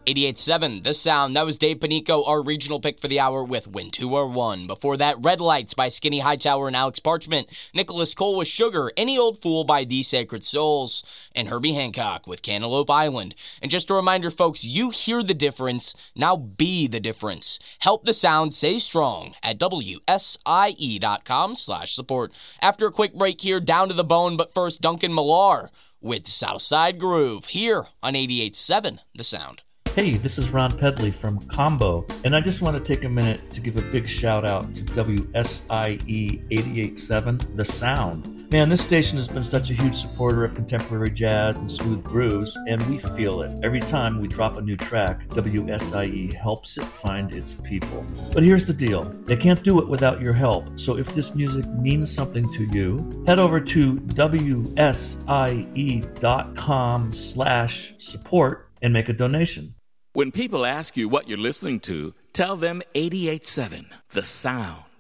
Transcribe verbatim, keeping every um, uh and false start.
eighty-eight point seven, The Sound. That was Dave Panico, our regional pick for the hour with When Two Are One. Before that, Red Lights by Skinny Hightower and Alex Parchment. Nicholas Cole with Sugar. Any Old Fool by The Sacred Souls. And Herbie Hancock with Cantaloupe Island. And just a reminder, folks, you hear the difference. Now be the difference. Help The Sound stay strong at W S I E dot com slash support. After a quick break here, Down to the Bone, but first, Duncan Millar with Southside Groove here on eighty-eight point seven, The Sound. Hey, this is Ron Pedley from Combo, and I just want to take a minute to give a big shout out to W S I E eighty-eight point seven, The Sound. Man, this station has been such a huge supporter of contemporary jazz and smooth grooves, and we feel it. Every time we drop a new track, W S I E helps it find its people. But here's the deal. They can't do it without your help, so if this music means something to you, head over to W S I E dot com slash support and make a donation. When people ask you what you're listening to, tell them eighty-eight point seven, The Sound.